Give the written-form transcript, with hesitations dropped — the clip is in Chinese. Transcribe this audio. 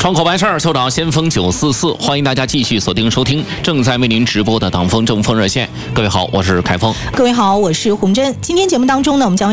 窗口办事儿，就找先锋944，欢迎大家继续锁定收听正在为您直播的党风政风热线。各位好，我是凯峰。 各位好，我是洪真。今天节目当中呢，我们将